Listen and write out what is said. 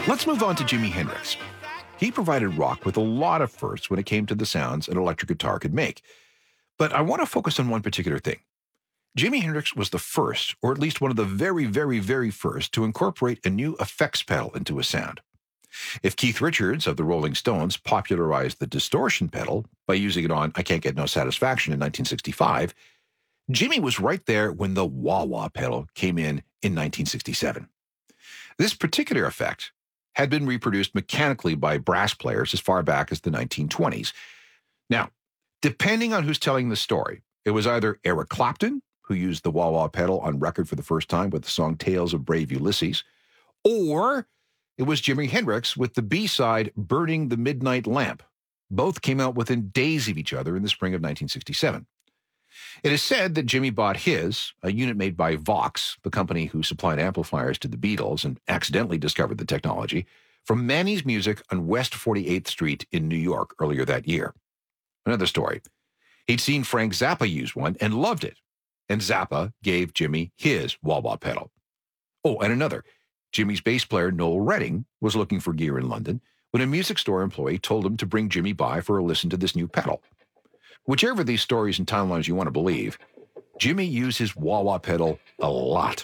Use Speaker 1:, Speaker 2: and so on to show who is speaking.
Speaker 1: Let's move on to Jimi Hendrix. He provided rock with a lot of firsts when it came to the sounds an electric guitar could make. But I want to focus on one particular thing. Jimi Hendrix was the first, or at least one of the very, very, very first, to incorporate a new effects pedal into a sound. If Keith Richards of the Rolling Stones popularized the distortion pedal by using it on I Can't Get No Satisfaction in 1965, Jimi was right there when the wah-wah pedal came in 1967. This particular effect had been reproduced mechanically by brass players as far back as the 1920s. Now, depending on who's telling the story, it was either Eric Clapton, who used the wah-wah pedal on record for the first time with the song Tales of Brave Ulysses, or it was Jimi Hendrix with the B-side Burning the Midnight Lamp. Both came out within days of each other in the spring of 1967. It is said that Jimi bought his, a unit made by Vox, the company who supplied amplifiers to the Beatles and accidentally discovered the technology, from Manny's Music on West 48th Street in New York earlier that year. Another story. He'd seen Frank Zappa use one and loved it, and Zappa gave Jimi his wah-wah pedal. Oh, and another. Jimi's bass player Noel Redding was looking for gear in London when a music store employee told him to bring Jimi by for a listen to this new pedal. Whichever these stories and timelines you want to believe, Jimi used his wah-wah pedal a lot.